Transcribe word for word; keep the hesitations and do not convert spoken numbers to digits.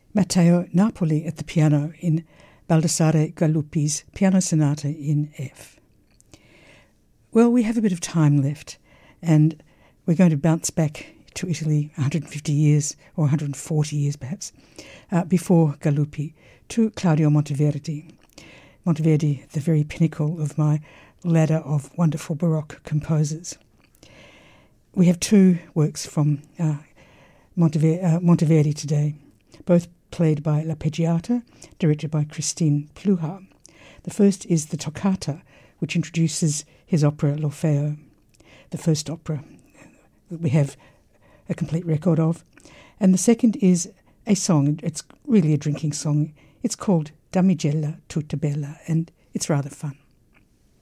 Matteo Napoli at the piano in Baldassare Galuppi's Piano Sonata in F. Well, we have a bit of time left, and we're going to bounce back to Italy one hundred fifty years, or one hundred forty years perhaps, uh, before Galuppi, to Claudio Monteverdi. Monteverdi, the very pinnacle of my ladder of wonderful Baroque composers. We have two works from uh, Montever- uh, Monteverdi today, both played by L'Arpeggiata, directed by Christine Pluhar. The first is the Toccata, which introduces his opera L'Orfeo, the first opera that we have a complete record of. And the second is a song. It's really a drinking song. It's called Damigella tutta bella, and it's rather fun.